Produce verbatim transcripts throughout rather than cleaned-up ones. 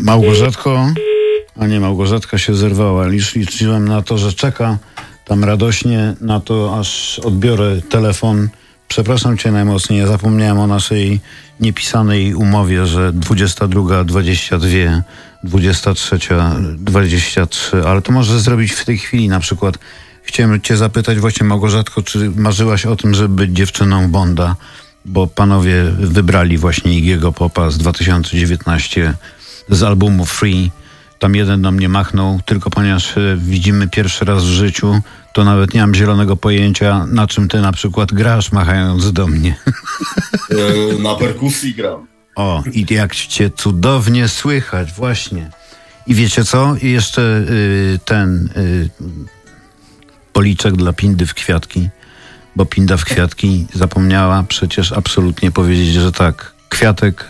Małgorzatko, a nie, Małgorzatka się zerwała. Licz, liczyłem na to, że czeka tam radośnie na to, aż odbiorę telefon. Przepraszam cię najmocniej, ja zapomniałem o naszej niepisanej umowie, że dwudziesta druga dwadzieścia dwa, dwudziesta trzecia dwadzieścia trzy, ale to możesz zrobić w tej chwili na przykład. Chciałem cię zapytać właśnie, Małgorzatko, czy marzyłaś o tym, żeby być dziewczyną Bonda? Bo panowie wybrali właśnie Iggy'ego Popa z dwa tysiące dziewiętnastego z albumu Free. Tam jeden do mnie machnął, tylko ponieważ widzimy pierwszy raz w życiu, to nawet nie mam zielonego pojęcia, na czym ty na przykład grasz, machając do mnie. Yy, na perkusji gram. O, i jak cię cudownie słychać, właśnie. I wiecie co? I jeszcze y, ten y, policzek dla Pindy w kwiatki, bo Pinda w kwiatki zapomniała przecież absolutnie powiedzieć, że tak, Kwiatek,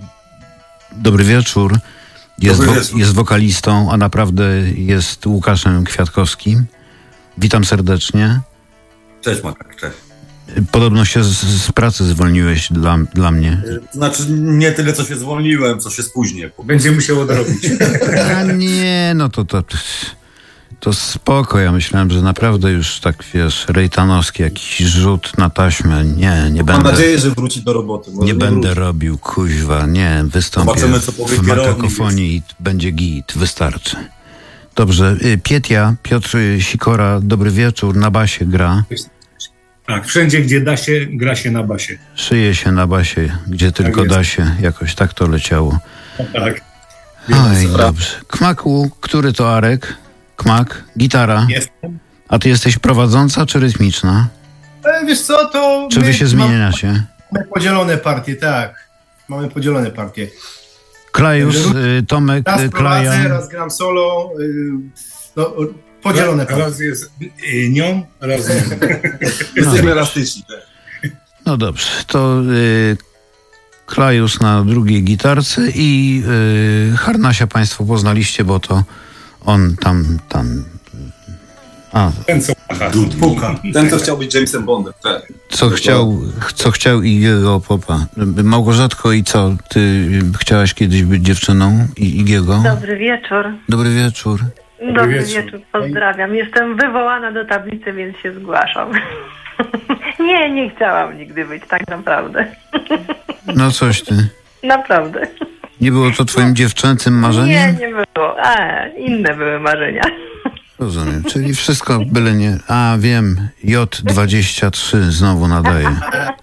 dobry wieczór, jest, dobry wo- wieczór. jest wokalistą, a naprawdę jest Łukaszem Kwiatkowskim. Witam serdecznie. Cześć Marek, cześć. Podobno się z, z pracy zwolniłeś dla, dla mnie. Znaczy nie tyle co się zwolniłem, co się spóźnię. Będzie musiał odrobić. A nie, no to to, to spoko. Ja myślałem, że naprawdę już tak, wiesz, rejtanowski jakiś rzut na taśmę. Nie, nie Mam będę. nadzieję, że wróci do roboty. Może Nie będę wróci. robił, kuźwa, nie, wystąpię Zobaczymy, co powie w kierownik makakofonii i będzie git, wystarczy. Dobrze, y, Pietia, Piotr Sikora, dobry wieczór, na basie gra, Tak, wszędzie gdzie da się, gra się na basie. szyje się na basie, gdzie tylko jest. da się, jakoś tak to leciało. Tak. Oj, dobrze. Kmaku, który to Arek? Kmak, gitara. Jestem. A ty jesteś prowadząca czy rytmiczna? E, wiesz co, to Czy wy się zmieniacie? Mamy podzielone partie, tak. Mamy podzielone partie. Klajus, y, Tomek, Raz y, prowadzę, Klajan. raz gram solo. Y, no, podzielone partie. Raz jest y, nią, raz nią. Jesteśmy elastyczni. Tak. No dobrze, to y, Klajus na drugiej gitarce i y, Harnasia państwo poznaliście, bo to on tam, tam... A, Ten co macha. Puka. Ten, co chciał być Jamesem Bondem. Tak. co chciał, co chciał Iggy'ego Popa. Małgorzatko, i co? Ty y, chciałaś kiedyś być dziewczyną i Iggy'ego? Dobry wieczór. Dobry wieczór. Dobry wieczór. wieczór, pozdrawiam. Jestem wywołana do tablicy, więc się zgłaszam. nie, nie chciałam nigdy być, tak naprawdę. No coś ty. Naprawdę. Nie było to twoim dziewczęcym marzeniem? Nie, nie było. A, inne były marzenia. Rozumiem, czyli wszystko byle nie... A, wiem, J dwadzieścia trzy znowu nadaje.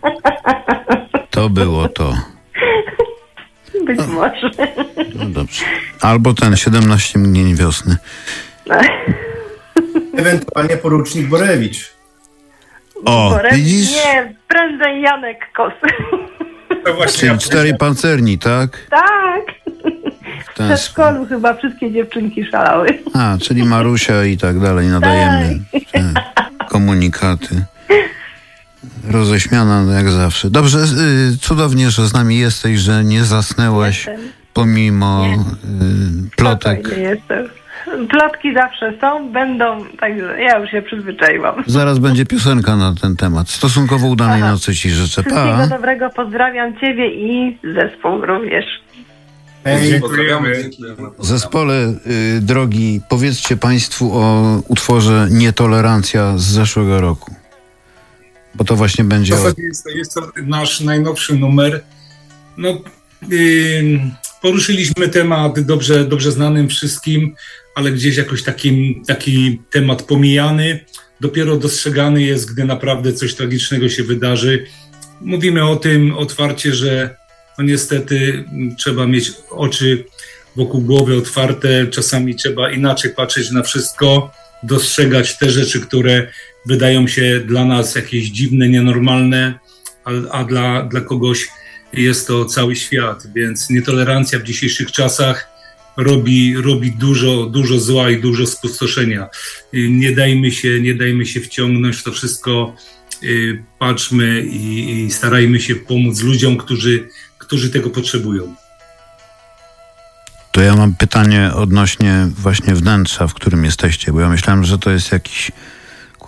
To było to. Być może. No dobrze. Albo ten siedemnaście mgnień wiosny. Ewentualnie porucznik Borewicz. O, Borem- widzisz? Nie, prędzej Janek Kos. To właśnie Czyli cztery pancerni, tak? tak. W W ten sposób. przedszkolu chyba wszystkie dziewczynki szalały. A, czyli Marusia i tak dalej. Nadajemy te komunikaty. Roześmiana jak zawsze. Dobrze, y, cudownie, że z nami jesteś, że nie zasnęłaś Jestem. pomimo Nie. y, plotek. Spokojnie jestem. Plotki zawsze są, będą, także ja już się przyzwyczaiłam. Zaraz będzie piosenka na ten temat. Stosunkowo udanej Aha. nocy ci życzę. Wszystkiego Pa. dobrego, pozdrawiam Ciebie i zespół również. Ej, Pozdrawiamy. Dziękujemy. Dziękujemy. Zespole, y, drogi, powiedzcie państwu o utworze Nietolerancja z zeszłego roku. Bo to właśnie W będzie... O... zasadzie jest, to- jest to nasz najnowszy numer. No, yy, poruszyliśmy temat dobrze, dobrze znanym wszystkim, ale gdzieś jakoś takim, taki temat pomijany. Dopiero dostrzegany jest, gdy naprawdę coś tragicznego się wydarzy. Mówimy o tym otwarcie, że no niestety trzeba mieć oczy wokół głowy otwarte. Czasami trzeba inaczej patrzeć na wszystko, dostrzegać te rzeczy, które wydają się dla nas jakieś dziwne, nienormalne, a, a dla, dla kogoś jest to cały świat, więc nietolerancja w dzisiejszych czasach robi, robi dużo, dużo zła i dużo spustoszenia. Nie dajmy się, nie dajmy się wciągnąć w to wszystko, yy, patrzmy i, i starajmy się pomóc ludziom, którzy, którzy tego potrzebują. To ja mam pytanie odnośnie właśnie wnętrza, w którym jesteście, bo ja myślałem, że to jest jakiś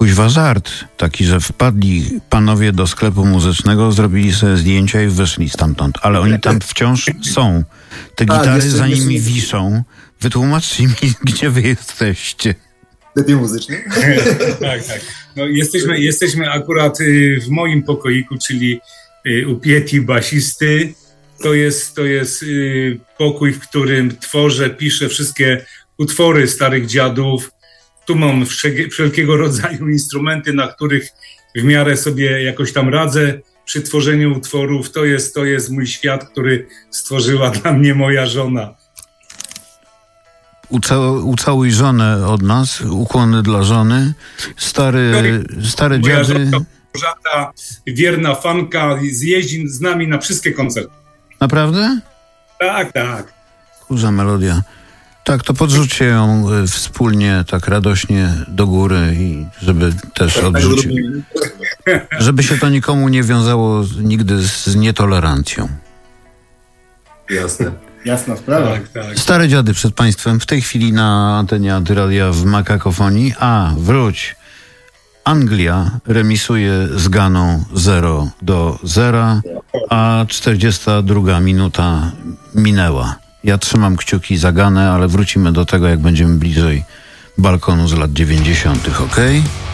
kuźwa żart taki, że wpadli panowie do sklepu muzycznego, zrobili sobie zdjęcia i wyszli stamtąd. Ale oni tam wciąż są. Te gitary jeszcze za nie nimi są- wiszą. Wytłumaczcie mi, gdzie wy jesteście. Lepiej muzycznie. Tak, tak. No, jesteśmy, jesteśmy akurat y, w moim pokoiku, czyli y, u Pieti basisty. To jest, to jest y, pokój, w którym tworzę, piszę wszystkie utwory starych dziadów. Tu mam wszelkie- wszelkiego rodzaju instrumenty, na których w miarę sobie jakoś tam radzę przy tworzeniu utworów. To jest, to jest mój świat, który stworzyła dla mnie moja żona. Uca- ucałuj żonę od nas, ukłony dla żony. Stary, stare Moja dziady. żona, żata, wierna fanka, zjeździ z nami na wszystkie koncerty. Naprawdę? Tak, tak. Kurza melodia. Tak, to podrzućcie ją y, wspólnie, tak radośnie do góry i żeby też Tak odrzucić. zrobimy. Żeby się to nikomu nie wiązało z- nigdy z, z nietolerancją. Jasne. Jasna sprawa. Tak, tak. Stare dziady przed państwem, w tej chwili na antenie Antyradia w Makakofonii. A, wróć. Anglia remisuje z Ganą zero do zera, a czterdziesta druga minuta minęła. Ja trzymam kciuki za Ganę, ale wrócimy do tego, jak będziemy bliżej balkonu z lat dziewięćdziesiątych, okej?